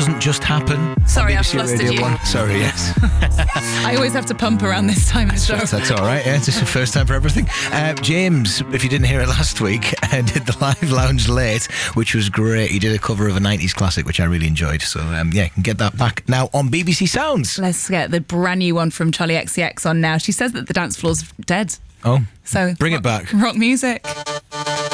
doesn't just happen. Sorry, I've BBC flustered Radio you. 1. Sorry, yes. I always have to pump around this time of the show. That's all right. Yeah, it's just the first time for everything. James, if you didn't hear it last week, did the Live Lounge Late, which was great. He did a cover of a 90s classic, which I really enjoyed. So, you can get that back now on BBC Sounds. Let's get the brand new one from Charlie XCX on now. She says that the dance floor's dead. Oh, So bring it back. Rock music.